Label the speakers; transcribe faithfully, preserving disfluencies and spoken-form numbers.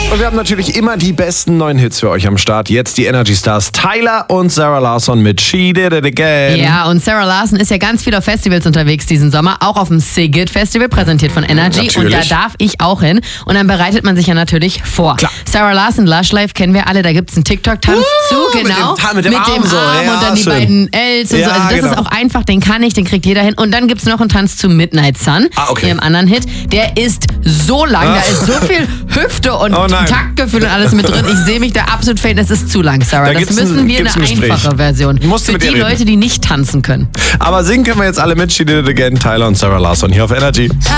Speaker 1: Und wir haben natürlich immer die besten neuen Hits für euch am Start. Jetzt die Energy Stars Tyler und Sarah Larsson mit She Did It Again.
Speaker 2: Ja, und Sarah Larsson ist ja ganz viel auf Festivals unterwegs diesen Sommer, auch auf dem Sigit Festival, präsentiert von Energy.
Speaker 1: Natürlich.
Speaker 2: Und da darf ich auch hin. Und dann bereitet man sich ja natürlich vor.
Speaker 1: Klar.
Speaker 2: Sarah Larsson, Lush Life kennen wir alle, da gibt es einen TikTok-Tanz
Speaker 1: Uh,
Speaker 2: zu, genau.
Speaker 1: Mit dem, mit dem
Speaker 2: mit
Speaker 1: Arm,
Speaker 2: dem
Speaker 1: so.
Speaker 2: Arm
Speaker 1: Ja,
Speaker 2: und dann die
Speaker 1: schön.
Speaker 2: beiden Ls und
Speaker 1: Ja,
Speaker 2: so. Also das
Speaker 1: genau.
Speaker 2: ist auch einfach, den kann ich, den kriegt jeder hin. Und dann gibt es noch einen Tanz zu Midnight Sun,
Speaker 1: Ah, okay.
Speaker 2: ihrem anderen Hit. Der ist so lang,
Speaker 1: Ah.
Speaker 2: da ist so viel Hüfte und
Speaker 1: Oh nein.
Speaker 2: Taktgefühl und alles mit drin. Ich sehe mich da absolut fail, das ist zu lang, Sarah.
Speaker 1: Da
Speaker 2: Das
Speaker 1: gibt's
Speaker 2: müssen
Speaker 1: ein-
Speaker 2: wir
Speaker 1: gibt's
Speaker 2: eine
Speaker 1: ein Gespräch.
Speaker 2: einfache Version.
Speaker 1: Musst du
Speaker 2: Für
Speaker 1: mit
Speaker 2: die
Speaker 1: ihr reden.
Speaker 2: Leute, die nicht tanzen können.
Speaker 1: Aber singen können wir jetzt alle mit. She Did It Again, Tyler und Sarah Larsson hier auf Energy.